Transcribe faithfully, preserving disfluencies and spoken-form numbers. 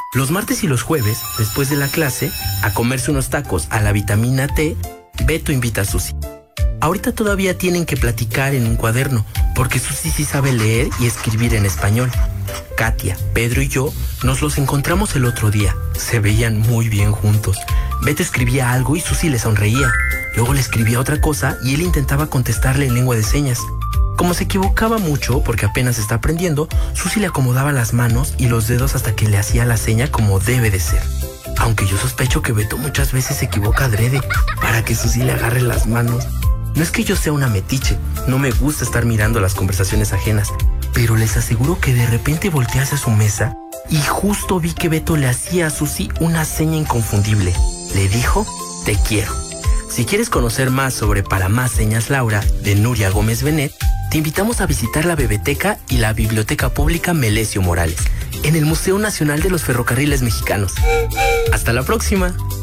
Los martes y los jueves, después de la clase, a comerse unos tacos a la vitamina T, Beto invita a Susi. Ahorita todavía tienen que platicar en un cuaderno, porque Susi sí sabe leer y escribir en español. Katia, Pedro y yo nos los encontramos el otro día. Se veían muy bien juntos. Beto escribía algo y Susi le sonreía. Luego le escribía otra cosa y él intentaba contestarle en lengua de señas. Como se equivocaba mucho, porque apenas está aprendiendo, Susi le acomodaba las manos y los dedos hasta que le hacía la seña como debe de ser. Aunque yo sospecho que Beto muchas veces se equivoca adrede para que Susi le agarre las manos. No es que yo sea una metiche, no me gusta estar mirando las conversaciones ajenas, pero les aseguro que de repente volteé hacia su mesa y justo vi que Beto le hacía a Susi una seña inconfundible. Le dijo, te quiero. Si quieres conocer más sobre Para Más Señas Laura, de Nuria Gómez Benet, te invitamos a visitar la Bebeteca y la Biblioteca Pública Melesio Morales, en el Museo Nacional de los Ferrocarriles Mexicanos. ¡Hasta la próxima!